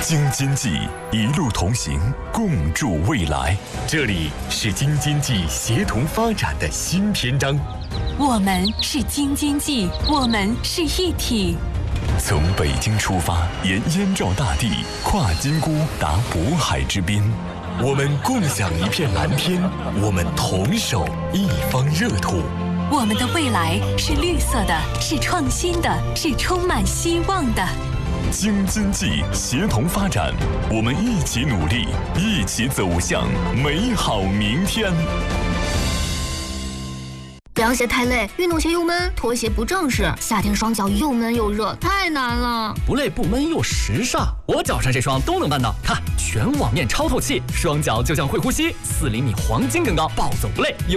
京津冀一路同行，共筑未来。这里是京津冀协同发展的新篇章。 我们是京津冀，我们是一体。 从北京出发，沿燕赵大地，跨金沽达渤海之滨。我们共享一片蓝天，我们同守一方热土。 我们的未来是绿色的，是创新的，是充满希望的。 京津冀协同发展，我们一起努力，一起走向美好明天。 凉鞋太累，运动鞋又闷，拖鞋不正式，夏天双脚又闷又热，太难了。 不累不闷又时尚，我脚上这双都能办到。看，全网面超透气，双脚就像会呼吸，4厘米黄金跟高，暴走不累。